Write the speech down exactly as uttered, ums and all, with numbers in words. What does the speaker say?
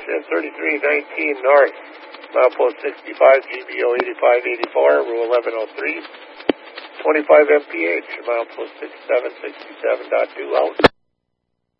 Ocean thirty-three nineteen North, milepost sixty-five, G B O eighty-five eighty-four, Rule eleven oh three, twenty-five M P H, milepost sixty-seven sixty-seven point two out.